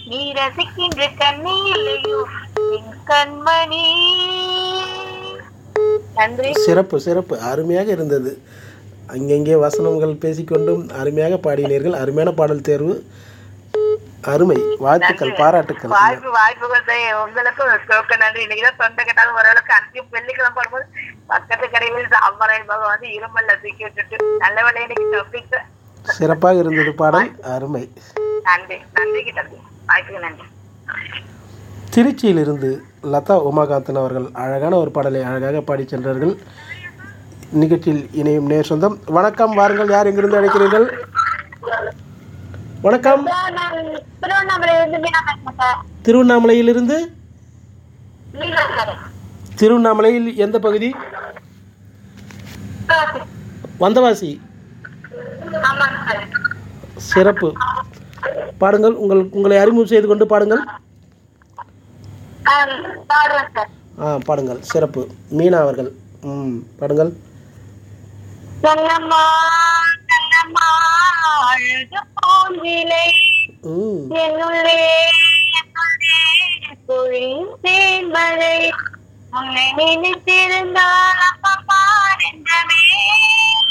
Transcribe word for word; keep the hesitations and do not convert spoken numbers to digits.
நீ ரசிக்கின்ற கண்ணிலையோ என் கண்மணி. நன்றி. சிறப்பு சிறப்பு, அருமையாக இருந்தது. அங்கங்கே வசனங்கள் பேசிக்கொண்டும் அருமையாக பாடினீர்கள். அருமையான பாடல் தேர்வு, அருமை. வாழ்த்துக்கள், பாராட்டுக்கள். வாய்ப்பு வாய்ப்பு கொடுத்த உங்களுக்கு நன்றி. இன்னைக்குதான் சொந்த கேட்டாலும் ஓரளவுக்கு அன்றையும் வெள்ளிக்கிழமை போடும்போது பக்கத்து கடையில் சாம்பாராயன் பாபா வந்து இருமல்ல தூக்கி விட்டுட்டு நல்ல வேலையை இன்னைக்கு தப்பிச்சு. சிறப்பாக இருந்தது பாடல், அருமை. நன்றி நன்றிக்கு தம்பி, வாய்ப்புக்கு நன்றி. திருச்சியிலிருந்து லதா உமாகாந்தன் அவர்கள் அழகான ஒரு பாடலை அழகாக பாடி சென்றார்கள். நிகழ்ச்சியில் இணையும் நேர் சொந்தம். வணக்கம், வாருங்கள். யார் எங்கிருந்து அழைக்கிறீர்கள்? வணக்கம். திருவண்ணாமலையிலிருந்து. திருவண்ணாமலையில் எந்த பகுதி? வந்தவாசி. சிறப்பு. பாடுங்கள், உங்கள் உங்களை அறிமுகம் செய்து கொண்டு பாடுங்கள். ஆ பாடுங்கள், சிறப்பு. மீனா அவர்கள், ம் பாடுங்கள். நல்லம்மா நல்லம்மா அழகு பூங்கிலை என்னுள்ளே என்னுள்ளே பொழியும் தேன்மழை உன்னை நினைத்திருந்தால் அப்பா நெஞ்சமே